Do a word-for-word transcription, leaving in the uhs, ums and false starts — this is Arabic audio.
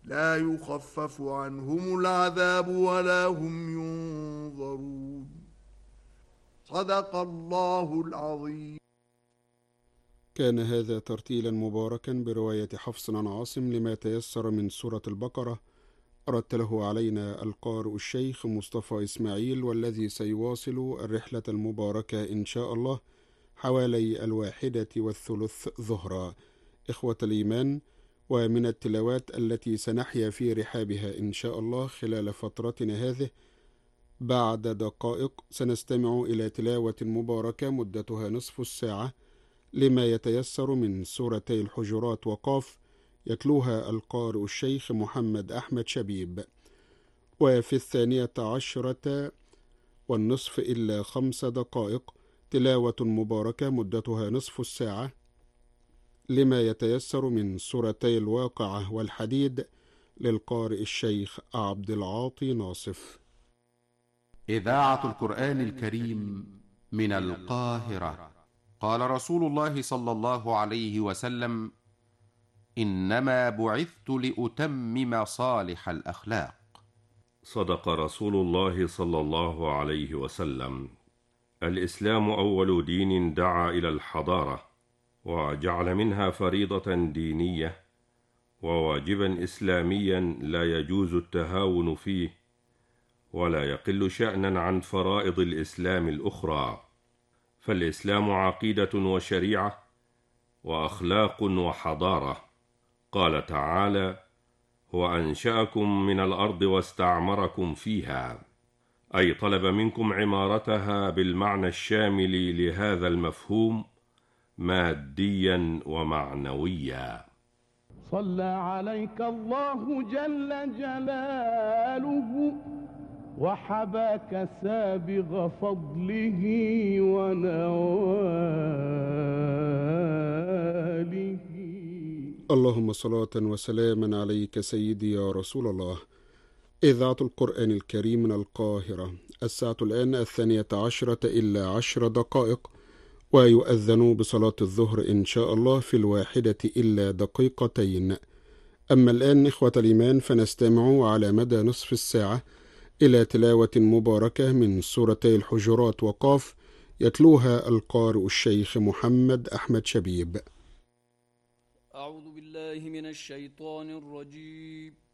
لا يخفف عنهم العذاب ولا هم ينظرون. صدق الله العظيم. كان هذا ترتيلا مباركا برواية حفص عن عاصم لما تيسر من سورة البقرة، رتله علينا القارئ الشيخ مصطفى إسماعيل، والذي سيواصل الرحلة المباركة إن شاء الله حوالي الواحدة والثلث ظهرا. إخوة الإيمان، ومن التلاوات التي سنحيا في رحابها إن شاء الله خلال فترتنا هذه، بعد دقائق سنستمع إلى تلاوة مباركة مدتها نصف الساعة لما يتيسر من سورتي الحجرات وقاف، يتلوها القارئ الشيخ محمد أحمد شبيب. وفي الثانية عشرة والنصف إلا خمس دقائق تلاوة مباركة مدتها نصف الساعة لما يتيسر من سورتي الواقعة والحديد للقارئ الشيخ عبد العاطي ناصف. إذاعة القرآن الكريم من القاهرة. قال رسول الله صلى الله عليه وسلم: إنما بعثت لأتمم صالح الأخلاق. صدق رسول الله صلى الله عليه وسلم. الإسلام أول دين دعا إلى الحضارة، وجعل منها فريضة دينية وواجبا إسلاميا لا يجوز التهاون فيه، ولا يقل شأنا عن فرائض الإسلام الأخرى. فالإسلام عقيدة وشريعة وأخلاق وحضارة. قال تعالى: هو أنشأكم من الأرض واستعمركم فيها، أي طلب منكم عمارتها بالمعنى الشامل لهذا المفهوم ماديا ومعنويا. صلى عليك الله جل جلاله وحباك سابغ فضله ونواله. اللهم صلاة وسلاما عليك سيدي يا رسول الله. إذاعة القرآن الكريم من القاهرة. الساعة الآن الثانية عشرة إلا عشر دقائق، ويؤذن بصلاة الظهر إن شاء الله في الواحدة إلا دقيقتين. أما الآن إخوة الإيمان فنستمع على مدى نصف الساعة إلى تلاوة مباركة من سورتي الحجرات وقاف، يتلوها القارئ الشيخ محمد أحمد شبيب. أعوذ بالله من الشيطان الرجيم.